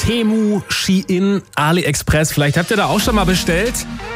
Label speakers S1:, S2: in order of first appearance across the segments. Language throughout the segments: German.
S1: Temu, Shein, AliExpress. Vielleicht habt ihr da auch schon mal bestellt.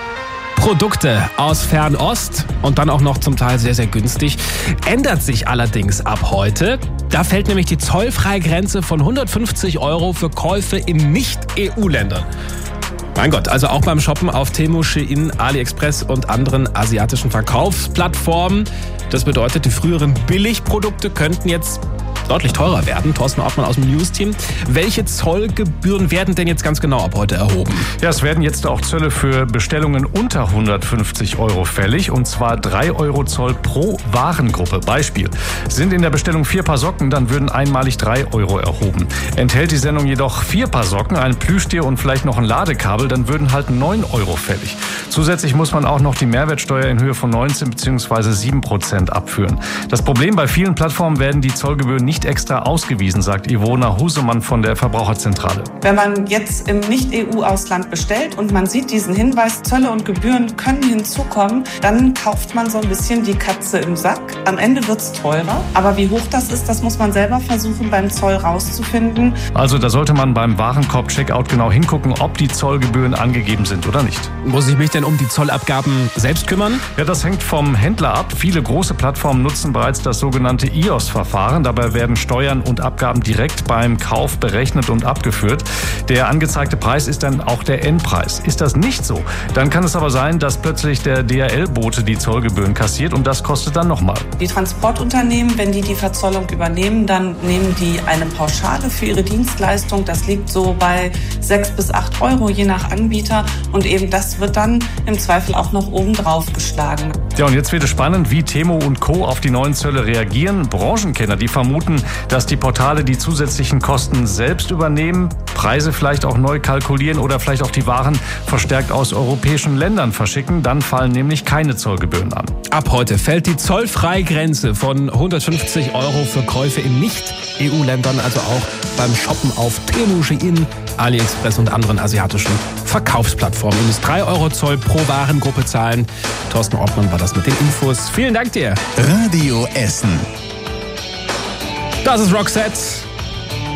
S1: Produkte aus Fernost und dann auch noch zum Teil sehr, sehr günstig. Ändert sich allerdings ab heute. Da fällt nämlich die Zollfreigrenze von 150 € für Käufe in Nicht-EU-Ländern. Mein Gott, also auch beim Shoppen auf Temu, Shein, AliExpress und anderen asiatischen Verkaufsplattformen. Das bedeutet, die früheren Billigprodukte könnten jetzt deutlich teurer werden. Thorsten Ortmann aus dem News-Team. Welche Zollgebühren werden denn jetzt ganz genau ab heute erhoben?
S2: Ja, es werden jetzt auch Zölle für Bestellungen unter 150 € fällig. Und zwar 3 € Zoll pro Warengruppe. Beispiel: Sind in der Bestellung 4 Paar Socken, dann würden einmalig 3 € erhoben. Enthält die Sendung jedoch 4 Paar Socken, ein Plüschtier und vielleicht noch ein Ladekabel, dann würden halt 9 € fällig. Zusätzlich muss man auch noch die Mehrwertsteuer in Höhe von 19 bzw. 7% abführen. Das Problem: Bei vielen Plattformen werden die Zollgebühren nicht extra ausgewiesen, sagt Ivona Husemann von der Verbraucherzentrale.
S3: Wenn man jetzt im Nicht-EU-Ausland bestellt und man sieht diesen Hinweis, Zölle und Gebühren können hinzukommen, dann kauft man so ein bisschen die Katze im Sack. Am Ende wird es teurer, aber wie hoch das ist, das muss man selber versuchen beim Zoll rauszufinden.
S2: Also da sollte man beim Warenkorb-Checkout genau hingucken, ob die Zollgebühren angegeben sind oder nicht.
S1: Muss ich mich denn um die Zollabgaben selbst kümmern?
S2: Ja, das hängt vom Händler ab. Viele große Plattformen nutzen bereits das sogenannte IOS-Verfahren. Dabei werden Steuern und Abgaben direkt beim Kauf berechnet und abgeführt. Der angezeigte Preis ist dann auch der Endpreis. Ist das nicht so, dann kann es aber sein, dass plötzlich der DHL-Bote die Zollgebühren kassiert und das kostet dann nochmal.
S3: Die Transportunternehmen, wenn die Verzollung übernehmen, dann nehmen die eine Pauschale für ihre Dienstleistung. Das liegt so bei 6 bis 8 € je nach Anbieter und eben das wird dann im Zweifel auch noch oben drauf geschlagen.
S2: Ja, und jetzt wird es spannend, wie Temu und Co. auf die neuen Zölle reagieren. Branchenkenner, die vermuten, dass die Portale die zusätzlichen Kosten selbst übernehmen, Preise vielleicht auch neu kalkulieren oder vielleicht auch die Waren verstärkt aus europäischen Ländern verschicken. Dann fallen nämlich keine Zollgebühren an.
S1: Ab heute fällt die Zollfreigrenze von 150 € für Käufe in Nicht-EU-Ländern, also auch beim Shoppen auf Temu, Shein, AliExpress und anderen asiatischen Verkaufsplattformen. Ihr müsst 3 € Zoll pro Warengruppe zahlen. Thorsten Ortmann war das mit den Infos. Vielen Dank dir.
S4: Radio Essen.
S1: Das ist Roxette.